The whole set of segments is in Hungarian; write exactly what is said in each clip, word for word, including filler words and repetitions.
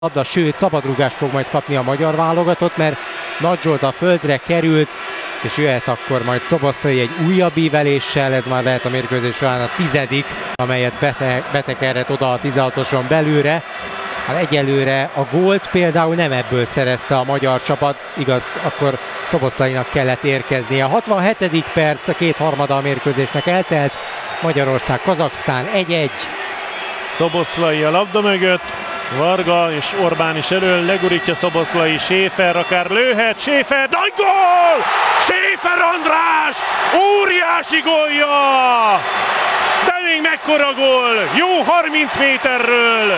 labda, sőt szabadrúgást fog majd kapni a magyar válogatott, mert Nagy Zsolt a földre került, és jöhet akkor majd Szoboszlai egy újabb íveléssel, ez már lehet a mérkőzés során a tizedik, amelyet bete, betekerhet oda a tizenhatoson belőle. Hát egyelőre a gólt például nem ebből szerezte a magyar csapat, igaz, akkor Szoboszlainak kellett érkeznie. A hatvanhetedik perc, a kétharmada a mérkőzésnek eltelt, Magyarország-Kazaksztán egy-egy. Szoboszlai a labda mögött, Varga és Orbán is elől, legurítja Szoboszlai, Schäfer akár lőhet, Schäfer, nagy gól! Schäfer András, óriási gólja! De még mekkora gól, jó harminc méterről!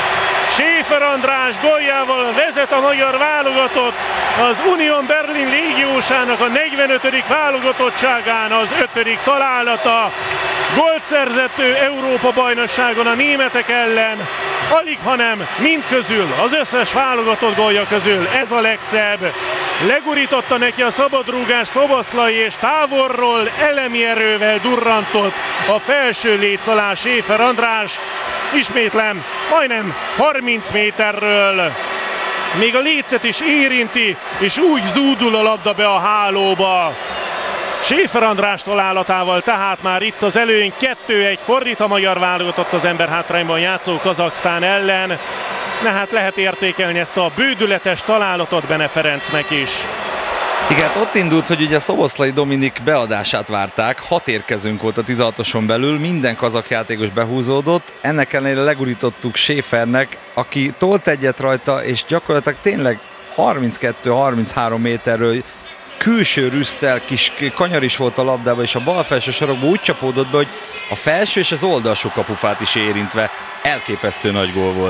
Schäfer András góljával vezet a magyar válogatott az Union Berlin légiósának a negyvenötödik válogatottságán, az ötödik találata. Gólt szerzett ő Európa-bajnokságon a németek ellen, alig hanem mindközül, az összes válogatott gólja közül ez a legszebb. Legurította neki a szabadrúgás Szoboszlai, és távolról elemi erővel durrantott a felső léc alá Schäfer András. Ismétlem, majdnem harminc méterről. Még a lécet is érinti, és úgy zúdul a labda be a hálóba. Schäfer András találatával tehát már itt az előny, kettő egy, fordít a magyar válogatott az emberhátrányban játszó Kazaksztán ellen. Na hát lehet értékelni ezt a bődületes találatot Bene Ferencnek is. Igen, ott indult, hogy ugye Szoboszlai Dominik beadását várták, hat érkezőnk volt a tizenhatoson belül, minden kazak játékos behúzódott, ennek ellenére legurítottuk Schäfernek, aki tolt egyet rajta, és gyakorlatilag tényleg harminckettő-harminchárom méterről külső rüsztel, kis kanyar is volt a labdában, és a bal felső sarokba úgy csapódott be, hogy a felső és az oldalsó kapufát is érintve elképesztő nagy gól volt.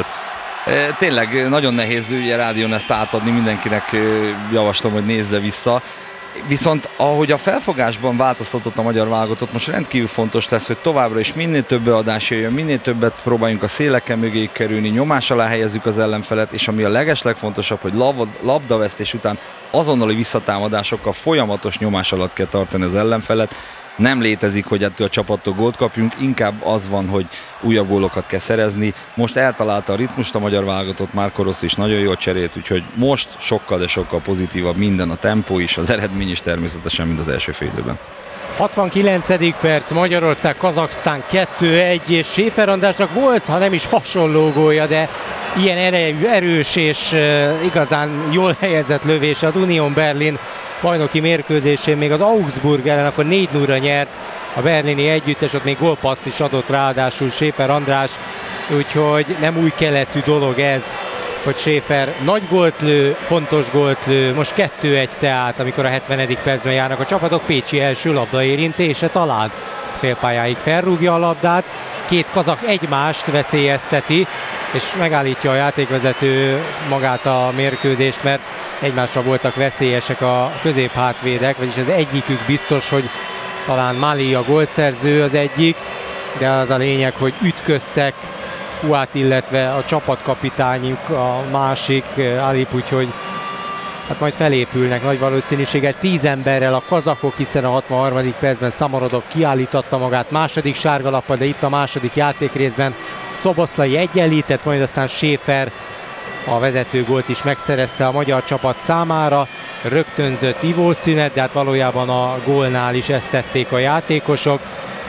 Tényleg nagyon nehéz ugye rádión ezt átadni, mindenkinek javaslom, hogy nézze vissza. Viszont ahogy a felfogásban változtatott a magyar válogatott, most rendkívül fontos lesz, hogy továbbra is minél több beadás jöjjön, minél többet próbáljunk a széleken mögé kerülni, nyomás alá helyezzük az ellenfelet, és ami a legeslegfontosabb, hogy labdavesztés után azonnali visszatámadásokkal folyamatos nyomás alatt kell tartani az ellenfelet. Nem létezik, hogy ettől a csapattól gólt kapjunk, inkább az van, hogy újabb gólokat kell szerezni. Most eltalálta a ritmust a magyar válogatott, Marco Rossi is nagyon jól cserélt, úgyhogy most sokkal, de sokkal pozitívabb minden, a tempó is, az eredmény is természetesen, mint az első fél időben. hatvankilencedik perc, Magyarország-Kazaksztán kettő egy, és Schäfer Andrásnak volt, ha nem is hasonló gólja, de ilyen erejű, erős és uh, igazán jól helyezett lövés az Union Berlin bajnoki mérkőzésén, még az Augsburg ellen akkor négy nullra nyert a berlini együttes, ott még gólpasszt is adott ráadásul Schäfer András, úgyhogy nem új keletű dolog ez, hogy Schäfer nagy gólt lő, fontos gólt lő, most kettő egy tehát, amikor a hetvenedik percben járnak a csapatok, Pécsi első labda érintése talált, félpályáig felrúgja a labdát, két kazak egymást veszélyezteti, és megállítja a játékvezető magát a mérkőzést, mert egymásra voltak veszélyesek a középhátvédek, vagyis az egyikük biztos, hogy talán Mali a gólszerző az egyik, de az a lényeg, hogy ütköztek Huát, illetve a csapatkapitányuk a másik, Alip, úgyhogy hát majd felépülnek nagy valószínűséggel tíz emberrel a kazakok, hiszen a hatvanharmadik percben Szamorodov kiállította magát második sárgalappal, de itt a második játékrészben Szoboszlai egyenlített, majd aztán Schäfer a vezetőgólt is megszerezte a magyar csapat számára, rögtönzött ivószünet, de hát valójában a gólnál is ezt tették a játékosok.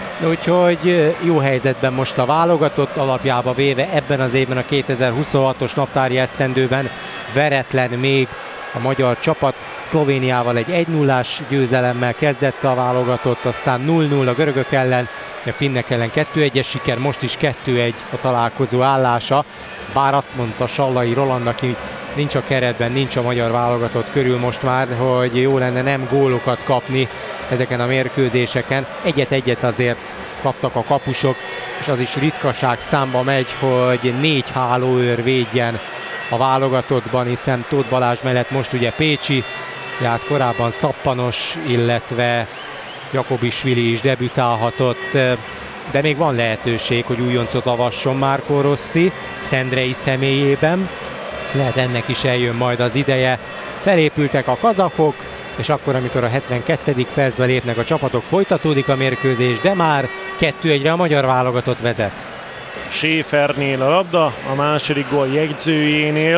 Úgyhogy jó helyzetben most a válogatott, alapjába véve ebben az évben, a kétezer-huszonhatos naptári esztendőben veretlen még a magyar csapat. Szlovéniával egy egy nullás győzelemmel kezdett a válogatott, aztán nulla nulla a görögök ellen, a finnek ellen kettő egyes siker, most is kettő egy a találkozó állása. Bár azt mondta Sallai Roland, aki nincs a keretben, nincs a magyar válogatott körül most már, hogy jó lenne nem gólokat kapni ezeken a mérkőzéseken. Egyet-egyet azért kaptak a kapusok, és az is ritkaság számba megy, hogy négy hálóőr védjen a válogatottban, hiszen Tóth Balázs mellett most ugye Pécsi, tehát korábban Szappanos, illetve Jakobisvili is debütálhatott, de még van lehetőség, hogy újoncot avasson Marco Rossi Szendrei személyében. Lehet ennek is eljön majd az ideje. Felépültek a kazakok, és akkor, amikor a hetvenkettedik percben lépnek a csapatok, folytatódik a mérkőzés, de már kettő egyre a magyar válogatott vezet. Schäfernél a labda, a második gól jegyzőjénél.